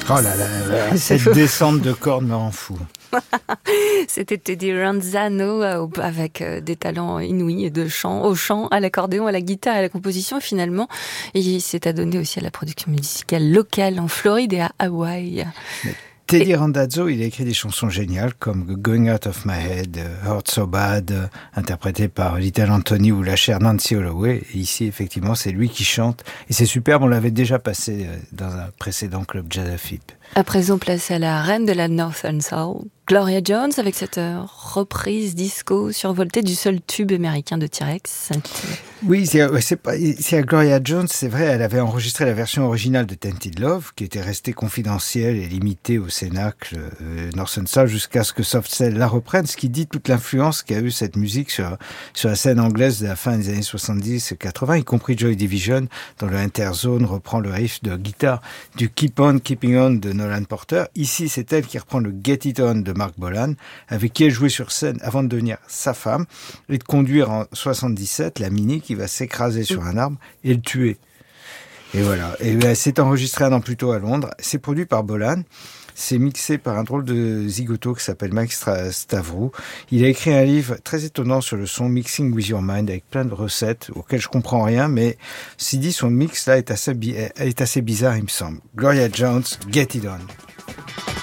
Oh là là, cette descente de cordes me rend fou. C'était Teddy Ranzano avec des talents inouïs au chant, à l'accordéon, à la guitare, à la composition finalement. Et il s'est adonné aussi à la production musicale locale en Floride et à Hawaï. Teddy Randazzo, il a écrit des chansons géniales comme Going Out of My Head, Hurt So Bad, interprété par Little Anthony ou la chère Nancy Holloway. Et ici, effectivement, c'est lui qui chante. Et c'est superbe, on l'avait déjà passé dans un précédent club jazz à FIP. À présent, place à la reine de la Northern Soul, Gloria Jones, avec cette reprise disco survoltée du seul tube américain de T-Rex. Oui, c'est à Gloria Jones, c'est vrai, elle avait enregistré la version originale de Tainted Love, qui était restée confidentielle et limitée au Cénacle Northern Soul jusqu'à ce que Soft Cell la reprenne, ce qui dit toute l'influence qu'a eu cette musique sur la scène anglaise de la fin des années 70 et 80, y compris Joy Division, dont le Interzone reprend le riff de guitare du Keep On Keeping On de Nolan Porter. Ici, c'est elle qui reprend le Get It On de Mark Bolan, avec qui elle jouait sur scène avant de devenir sa femme et de conduire en 77 la Mini qui va s'écraser sur un arbre et le tuer. Et voilà. Et c'est enregistré un an plus tôt à Londres. C'est produit par Bolan. C'est mixé par un drôle de zigoto qui s'appelle Mike Stavrou. Il a écrit un livre très étonnant sur le son, Mixing With Your Mind, avec plein de recettes auxquelles je comprends rien, mais si dit son mix là est assez bizarre, il me semble. Gloria Jones, Get It On.